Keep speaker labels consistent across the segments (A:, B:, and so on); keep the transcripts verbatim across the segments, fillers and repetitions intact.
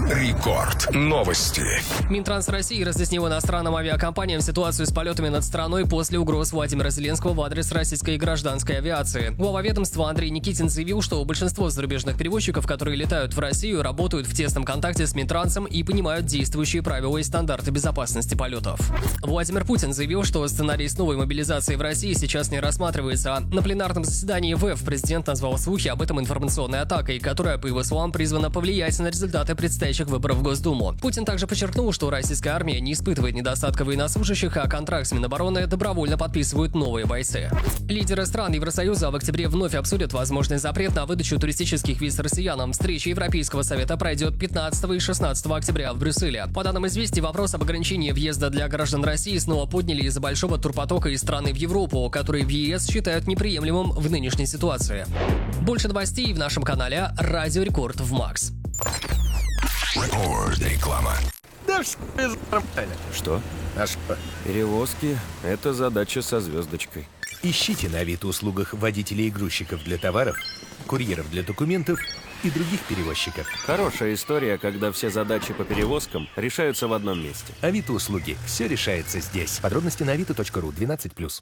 A: Рекорд. Новости.
B: Минтранс России разъяснил иностранным авиакомпаниям ситуацию с полетами над страной после угроз Владимира Зеленского в адрес российской гражданской авиации. Глава ведомства Андрей Никитин заявил, что большинство зарубежных перевозчиков, которые летают в Россию, работают в тесном контакте с Минтрансом и понимают действующие правила и стандарты безопасности полетов. Владимир Путин заявил, что сценарий с новой мобилизацией в России сейчас не рассматривается. На пленарном заседании ВЭФ президент назвал слухи об этом информационной атакой, которая, по его словам, призвана повлиять на результаты предстоящих выборов в Госдуму. Путин также подчеркнул, что российская армия не испытывает недостатка военнослужащих, а контракт с Минобороны добровольно подписывают новые бойцы. Лидеры стран Евросоюза в октябре вновь обсудят возможный запрет на выдачу туристических виз россиянам. Встреча Европейского совета пройдет пятнадцатого и шестнадцатого октября в Брюсселе. По данным известий, вопрос об ограничении въезда для граждан России снова подняли из-за большого турпотока из страны в Европу, который в ЕС считают неприемлемым в нынешней ситуации. Больше новостей в нашем канале «Радио Рекорд» в Макс.
A: Рекорд. Реклама.
C: Да что?
D: Что?
C: А что?
D: Перевозки – это задача со звездочкой.
C: Ищите на Авито-услугах водителей и грузчиков для товаров, курьеров для документов и других перевозчиков.
D: Хорошая история, когда все задачи по перевозкам решаются в одном месте.
C: Авито-услуги. Все решается здесь. Подробности на авито точка ру. двенадцать плюс.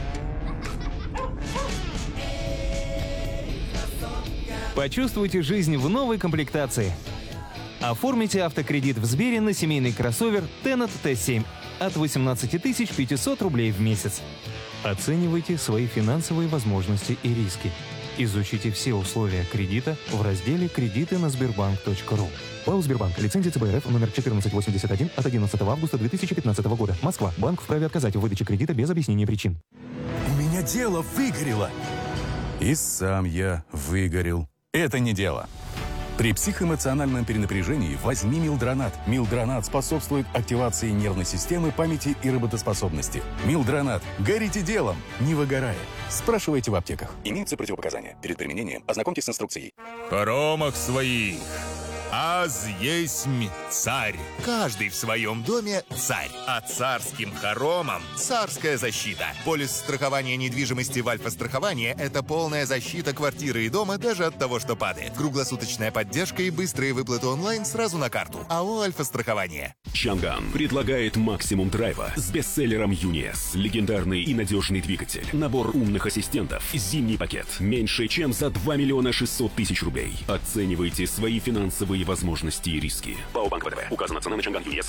E: Почувствуйте жизнь в новой комплектации. Оформите автокредит в Сбере на семейный кроссовер Tennet Т семь от восемнадцати тысяч пятисот рублей в месяц. Оценивайте свои финансовые возможности и риски. Изучите все условия кредита в разделе «Кредиты на Сбербанк точка ру». ПАО «Сбербанк». Лицензия Ц Б Р Ф номер четырнадцать восемьдесят один от одиннадцатого августа две тысячи пятнадцатого года. Москва. Банк вправе отказать в выдаче кредита без объяснения причин.
F: У меня дело выгорело. И сам я выгорел. Это не дело. При психоэмоциональном перенапряжении возьми Милдронат. Милдронат способствует активации нервной системы, памяти и работоспособности. Милдронат. Горите делом, не выгорая. Спрашивайте в аптеках. Имеются противопоказания. Перед применением ознакомьтесь с инструкцией.
G: Промах своих. Аз есмь царь. Каждый в своем доме царь. А царским хоромам царская защита. Полис страхования недвижимости в Альфа-страховании – это полная защита квартиры и дома даже от того, что падает. Круглосуточная поддержка и быстрые выплаты онлайн сразу на карту. АО «Альфа-страхование».
H: Чанган предлагает максимум драйва с бестселлером Юниес. Легендарный и надежный двигатель. Набор умных ассистентов. Зимний пакет. Меньше чем за два миллиона шестьсот тысяч рублей. Оценивайте свои финансовые возможности и риски. ПАО «Банк ВТБ». Указана цена на Чанган Юниес.